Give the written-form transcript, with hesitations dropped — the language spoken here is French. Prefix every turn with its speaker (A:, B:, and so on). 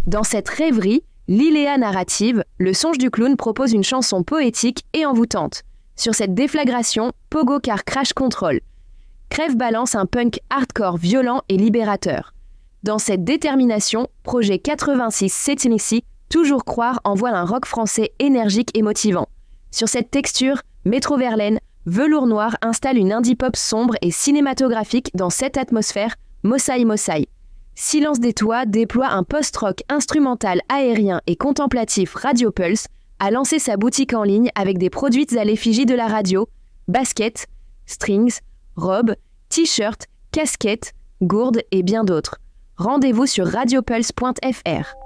A: Dans cette rêverie, Liléa narrative, le songe du clown propose une chanson poétique et envoûtante. Sur cette déflagration, Pogo Car Crash Control. Crève balance un punk hardcore violent et libérateur. Dans cette détermination, Projet 86 Setting toujours croire envoie un rock français énergique et motivant. Sur cette texture, Métro Verlaine, Velours Noir installe une indie pop sombre et cinématographique dans cette atmosphère, Mossai Mossai. Silence des Toits déploie un post-rock instrumental aérien et contemplatif Radio Pulse, a lancé sa boutique en ligne avec des produits à l'effigie de la radio, baskets, strings, robes, t-shirts, casquettes, gourdes et bien d'autres. Rendez-vous sur radiopulse.fr.